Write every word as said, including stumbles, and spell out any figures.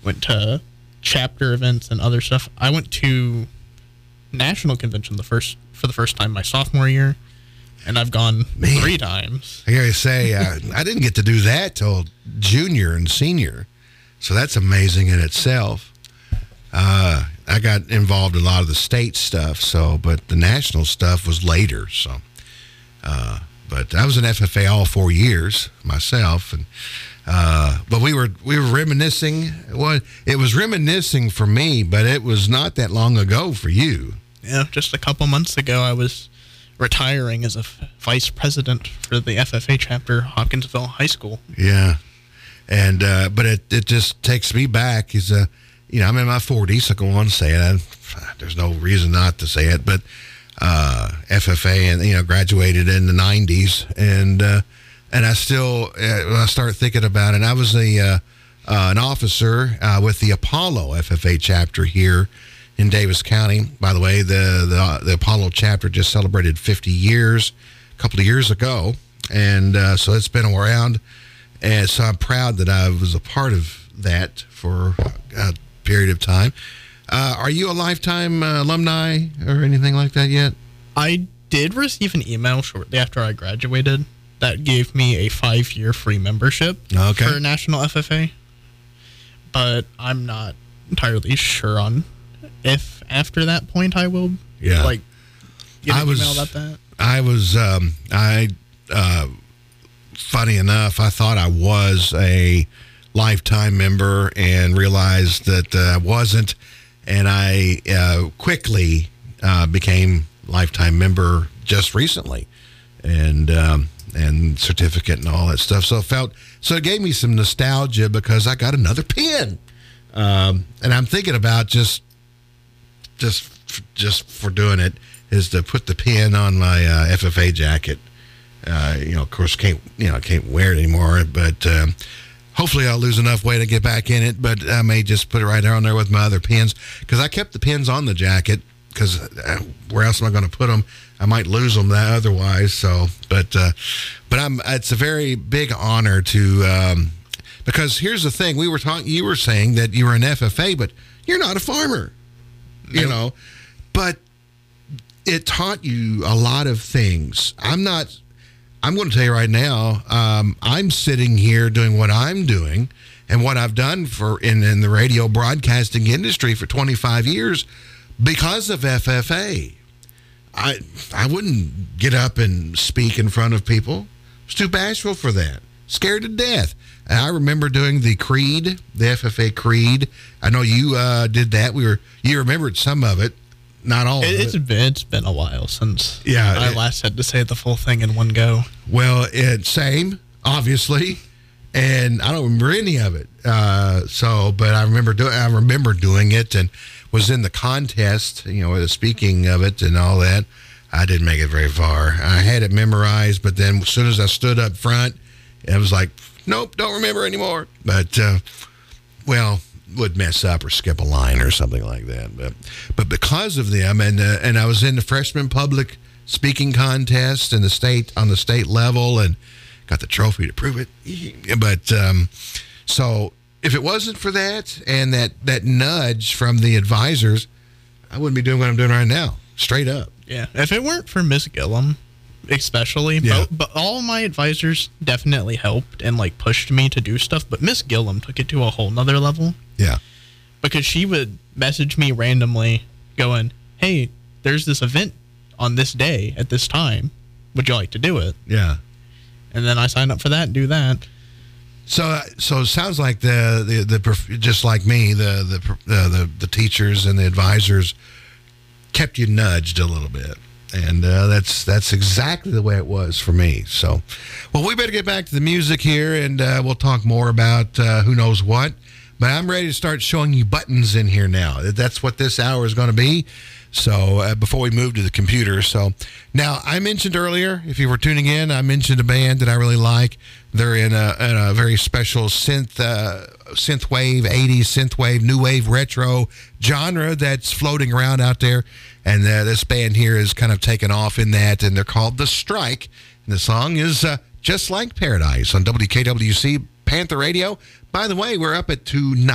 went to chapter events and other stuff. I went to national convention the first for the first time my sophomore year, and I've gone Man, three times. I gotta say, uh, I didn't get to do that till junior and senior, so that's amazing in itself. Uh, I got involved in a lot of the state stuff, so but the national stuff was later. So, uh, but I was in F F A all four years myself, and uh, but we were we were reminiscing. Well, it was reminiscing for me, but it was not that long ago for you. Yeah, just a couple months ago, I was retiring as a f- vice president for the F F A chapter, Hopkinsville High School. Yeah, and uh, but it it just takes me back. Is a You know, I'm in my forties, so go on and say it. I, there's no reason not to say it, but uh, F F A, and you know, graduated in the nineties, and uh, and I still, uh, when I start thinking about it, I was a uh, uh, an officer uh, with the Apollo F F A chapter here in Davis County. By the way, the the, the Apollo chapter just celebrated fifty years a couple of years ago, and uh, so it's been around, and so I'm proud that I was a part of that for Uh, period of time. Uh, are you a lifetime uh, alumni or anything like that yet? I did receive an email shortly after I graduated that gave me a five-year free membership okay. for National F F A, but I'm not entirely sure on if after that point I will yeah. like get an I was, email about that. I was, um, I, uh, funny enough, I thought I was a lifetime member and realized that uh, I wasn't, and I uh, quickly uh, became lifetime member just recently, and um, and certificate and all that stuff. So it felt so it gave me some nostalgia because I got another pin, um, and I'm thinking about just just just for doing it is to put the pin on my uh, F F A jacket. Uh, you know, of course, can't you know can't wear it anymore, but. Um, Hopefully I'll lose enough weight to get back in it, but I may just put it right there on there with my other pins because I kept the pins on the jacket because uh, where else am I going to put them? I might lose them that otherwise. So, but uh, but I'm. It's a very big honor to um, because here's the thing: we were talking. You were saying that you were an F F A, but you're not a farmer, you nope. know. But it taught you a lot of things. I'm not. I'm going to tell you right now, um, I'm sitting here doing what I'm doing and what I've done for in, in the radio broadcasting industry for twenty-five years because of F F A. I I wouldn't get up and speak in front of people. I was too bashful for that. Scared to death. And I remember doing the Creed, the F F A Creed. I know you uh, did that. We were you remembered some of it. Not all it, of it's it. Been, it's been a while since yeah, I it, last had to say the full thing in one go. Well, it, same, obviously, and I don't remember any of it. Uh, so, but I remember doing. I remember doing it and was in the contest. You know, the speaking of it and all that. I didn't make it very far. I had it memorized, but then as soon as I stood up front, it was like, nope, don't remember anymore. But uh, well. Would mess up or skip a line or something like that, but but because of them, and uh, and I was in the freshman public speaking contest in the state on the state level, and got the trophy to prove it. But um, so if it wasn't for that and that that nudge from the advisors, I wouldn't be doing what I'm doing right now. Straight up. Yeah. If it weren't for Miss Gillum, especially, yeah. but, but all my advisors definitely helped and like pushed me to do stuff. But Miss Gillum took it to a whole nother level. Yeah. Because she would message me randomly going, hey, there's this event on this day at this time. Would you like to do it? Yeah. And then I sign up for that and do that. So, so it sounds like the, the, the just like me, the, the, the, the, the teachers and the advisors kept you nudged a little bit. And uh, that's that's exactly the way it was for me. So, well, we better get back to the music here, and uh, we'll talk more about uh, who knows what. But I'm ready to start showing you buttons in here now. That's what this hour is going to be. So uh, before we move to the computer. So now I mentioned earlier, if you were tuning in, I mentioned a band that I really like. They're in a, in a very special synth, uh, synth wave, eighties synth wave, new wave, retro genre that's floating around out there. And uh, this band here is kind of taken off in that, and they're called The Strike. And the song is uh, Just Like Paradise on W K W C Panther Radio. By the way, we're up at two